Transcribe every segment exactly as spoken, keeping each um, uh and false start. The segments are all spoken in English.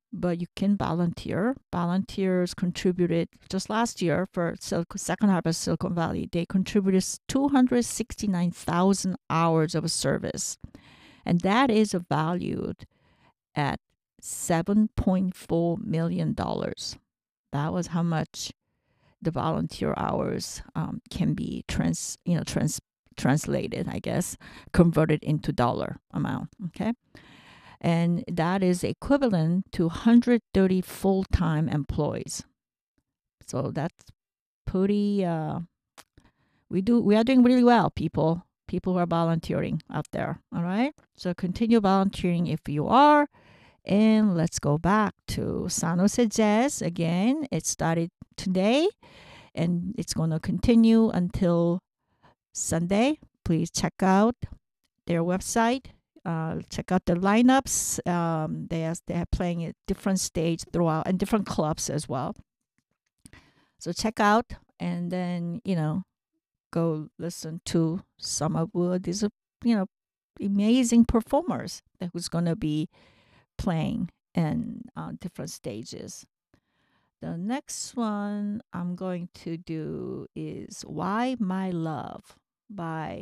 but you can volunteer. Volunteers contributed just last year for Silicon, second harvest Silicon Valley. They contributed two hundred sixty-nine thousand hours of service, and that is valued at seven point four million dollars. That was how much the volunteer hours um, can be trans, you know, trans translated, I guess, converted into dollar amount. Okay, and that is equivalent to one hundred thirty full-time employees. So that's pretty. Uh, we do we are doing really well, people. People who are volunteering out there. All right. So continue volunteering if you are. And let's go back to San Jose Jazz again. It started today and it's going to continue until Sunday. Please check out their website. Uh, check out the lineups. Um, they are they are playing at different stage throughout and different clubs as well. So check out and then you know go listen to some of uh, these uh, you know amazing performers that who's going to be playing in uh, different stages. The next one I'm going to do is Why My Love by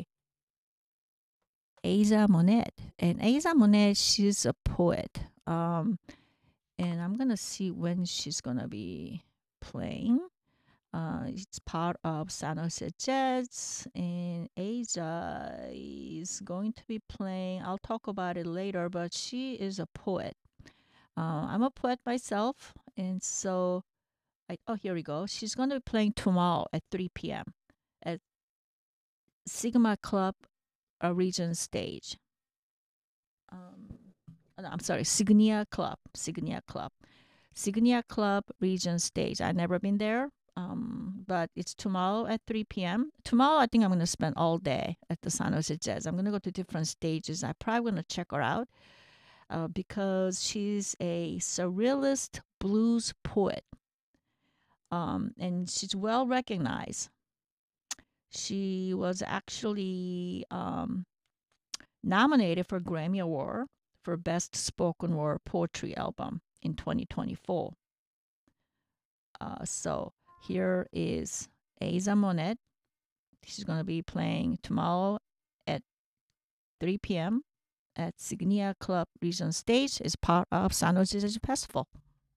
Aza Monet. And Aza Monet, she's a poet. Um, and I'm going to see when she's going to be playing. Uh, it's part of San Jose Jazz, and Aza is going to be playing. I'll talk about it later, but she is a poet. Uh, I'm a poet myself, and so I, oh, here we go. She's going to be playing tomorrow at three p m at Sigma Club uh, Region Stage. Um, no, I'm sorry, Signia Club, Signia Club, Signia Club Region Stage. I've never been there, um, but it's tomorrow at three p m. Tomorrow, I think I'm going to spend all day at the San Jose Jazz. I'm going to go to different stages. I'm probably going to check her out uh, because she's a surrealist blues poet, um, and she's well recognized. She was actually um, nominated for Grammy Award for Best Spoken Word Poetry Album in twenty twenty-four. Uh, so here is Aza Monet. She's going to be playing tomorrow at three p m at Signia Club Region Stage. It's part of San Jose Jazz Festival.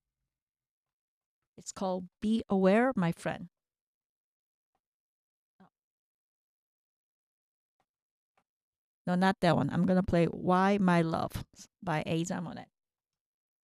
It's called Be Aware, My Friend. No, not that one. I'm going to play Why My Love by Aza Monet.